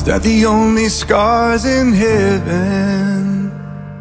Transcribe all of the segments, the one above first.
They're the only scars in heaven,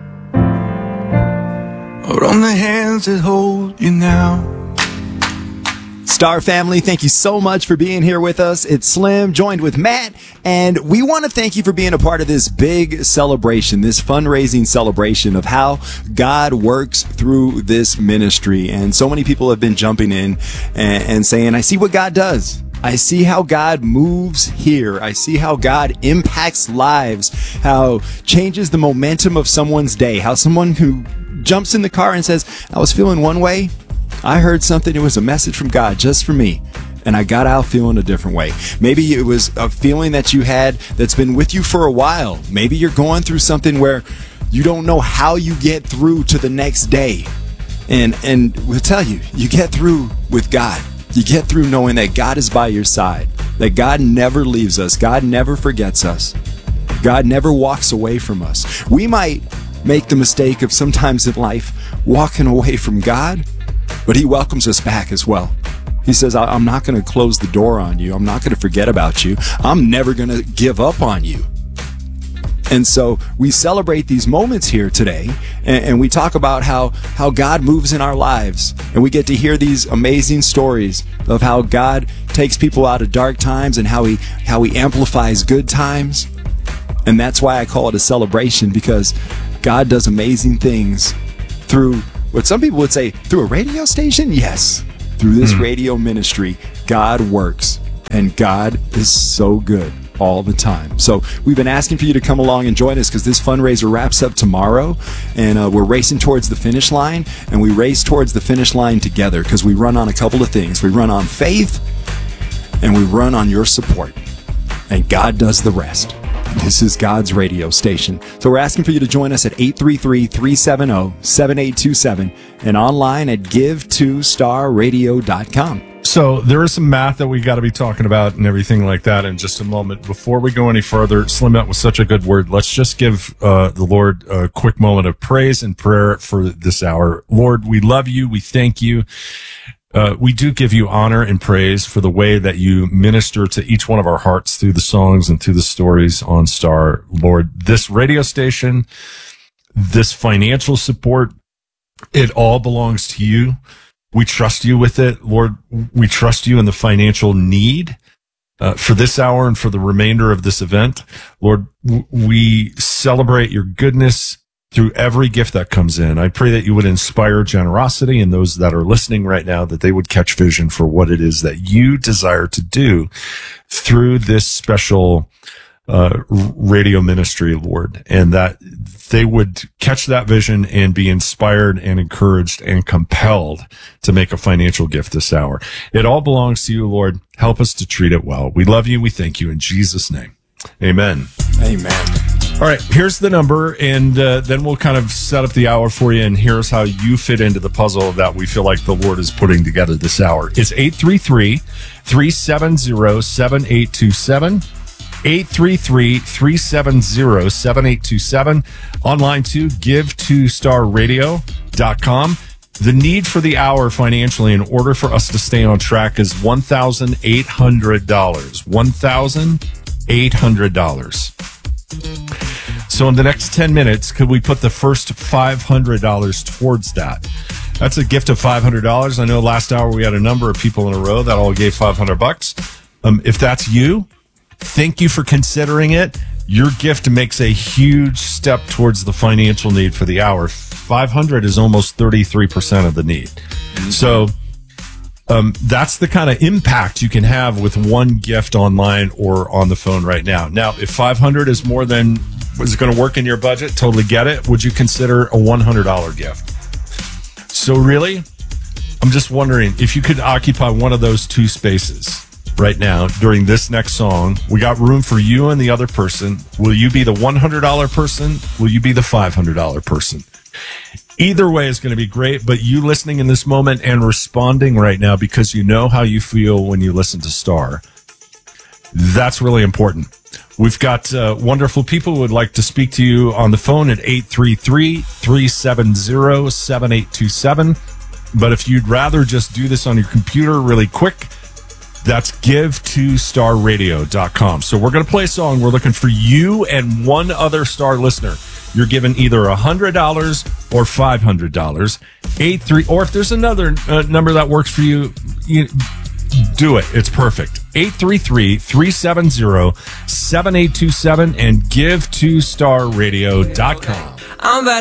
or on the hands that hold you now. Star family, thank you so much for being here with us. It's Slim, joined with Matt, and we want to thank you for being a part of this big celebration, this fundraising celebration of how God works through this ministry. And so many people have been jumping in and saying, I see what God does. I see how God moves here. I see how God impacts lives, how changes the momentum of someone's day, how someone who jumps in the car and says, I was feeling one way, I heard something, it was a message from God just for me, and I got out feeling a different way. Maybe it was a feeling that you had that's been with you for a while. Maybe you're going through something where you don't know how you get through to the next day. And we'll tell you, you get through with God. You get through knowing that God is by your side, that God never leaves us, God never forgets us, God never walks away from us. We might make the mistake of sometimes in life walking away from God, but he welcomes us back as well. He says, I'm not going to close the door on you. I'm not going to forget about you. I'm never going to give up on you. And so we celebrate these moments here today, and we talk about how God moves in our lives, and we get to hear these amazing stories of how God takes people out of dark times and how he amplifies good times. And that's why I call it a celebration, because God does amazing things through what some people would say, through a radio station? Yes. Through this radio ministry, God works, and God is so good all the time. So we've been asking for you to come along and join us, because this fundraiser wraps up tomorrow, and we're racing towards the finish line, and we race towards the finish line together, because we run on a couple of things. We run on faith, and we run on your support, and God does the rest. This is God's radio station. So we're asking for you to join us at 833-370-7827 and online at give2starradio.com. So there is some math that we got to be talking about and everything like that in just a moment. Before we go any further, Slim, that was such a good word. Let's just give the Lord a quick moment of praise and prayer for this hour. Lord, we love you. We thank you. We do give you honor and praise for the way that you minister to each one of our hearts through the songs and through the stories on Star. Lord, this radio station, this financial support, it all belongs to you. We trust you with it. Lord, we trust you in the financial need for this hour and for the remainder of this event. Lord, we celebrate your goodness through every gift that comes in. I pray that you would inspire generosity in those that are listening right now, that they would catch vision for what it is that you desire to do through this special radio ministry, Lord, and that they would catch that vision and be inspired and encouraged and compelled to make a financial gift this hour. It all belongs to you, Lord. Help us to treat it well. We love you. We thank you in Jesus' name. Amen. Amen. All right, here's the number, and then we'll kind of set up the hour for you, and here's how you fit into the puzzle that we feel like the Lord is putting together this hour. It's 833-370-7827, 833-370-7827, online to give2starradio.com. The need for the hour financially in order for us to stay on track is $1,800. $1,800. So in the next 10 minutes, could we put the first $500 towards that? That's a gift of $500. I know last hour we had a number of people in a row that all gave $500. If that's you, thank you for considering it. Your gift makes a huge step towards the financial need for the hour. 500 is almost 33% of the need. So that's the kind of impact you can have with one gift online or on the phone right now. Now, if 500 is more than is going to work in your budget, totally get it. Would you consider a $100 gift? So really, I'm just wondering if you could occupy one of those two spaces right now during this next song. We got room for you and the other person. Will you be the $100 person? Will you be the $500 person? Either way is going to be great, but you listening in this moment and responding right now because you know how you feel when you listen to Star. That's really important. We've got wonderful people who would like to speak to you on the phone at 833-370-7827. But if you'd rather just do this on your computer really quick, That's give2starradio.com. So we're going to play a song. We're looking for you and one other star listener. You're given either $100 or $500. 83, or if there's another number that works for you, do it. It's perfect. 833-370-7827 and give2starradio.com.